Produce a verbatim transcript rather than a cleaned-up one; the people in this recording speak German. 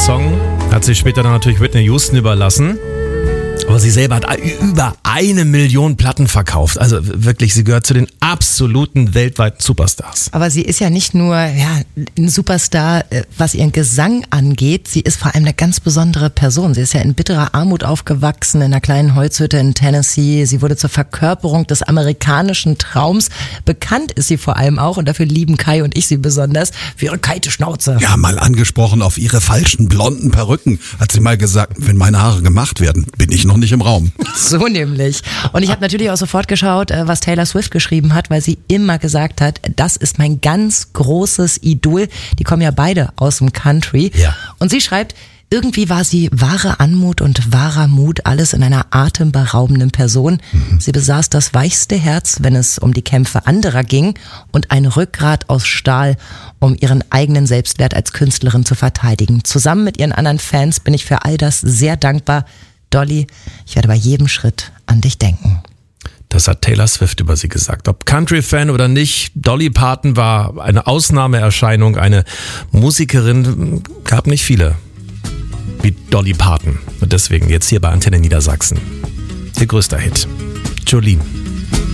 Song hat sie später dann natürlich Whitney Houston überlassen. Aber sie selber hat über eine Million Platten verkauft. Also wirklich, sie gehört zu den absoluten weltweiten Superstars. Aber sie ist ja nicht nur ja, ein Superstar, was ihren Gesang angeht. Sie ist vor allem eine ganz besondere Person. Sie ist ja in bitterer Armut aufgewachsen, in einer kleinen Holzhütte in Tennessee. Sie wurde zur Verkörperung des amerikanischen Traums. Bekannt ist sie vor allem auch, und dafür lieben Kai und ich sie besonders, für ihre kalte Schnauze. Ja, mal angesprochen auf ihre falschen blonden Perücken, hat sie mal gesagt, wenn meine Haare gemacht werden, bin ich noch nicht im Raum. So nämlich. Und ich habe natürlich auch sofort geschaut, was Taylor Swift geschrieben hat, weil sie immer gesagt hat, das ist mein ganz großes Idol. Die kommen ja beide aus dem Country. Ja. Und sie schreibt, irgendwie war sie wahre Anmut und wahrer Mut, alles in einer atemberaubenden Person. Mhm. Sie besaß das weichste Herz, wenn es um die Kämpfe anderer ging, und ein Rückgrat aus Stahl, um ihren eigenen Selbstwert als Künstlerin zu verteidigen. Zusammen mit ihren anderen Fans bin ich für all das sehr dankbar. Dolly, ich werde bei jedem Schritt an dich denken. Das hat Taylor Swift über sie gesagt. Ob Country-Fan oder nicht, Dolly Parton war eine Ausnahmeerscheinung, eine Musikerin, gab nicht viele wie Dolly Parton. Und deswegen jetzt hier bei Antenne Niedersachsen. Ihr größter Hit. Jolene.